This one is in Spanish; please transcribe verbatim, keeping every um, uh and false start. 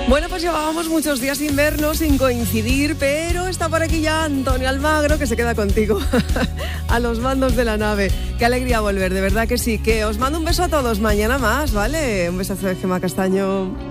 Bueno, pues llevábamos muchos días sin vernos, sin coincidir, pero está por aquí ya Antonio Almagro, que se queda contigo a los mandos de la nave. Qué alegría volver, de verdad que sí. Que os mando un beso a todos, mañana más, ¿vale? Un besazo de Gemma Castaño.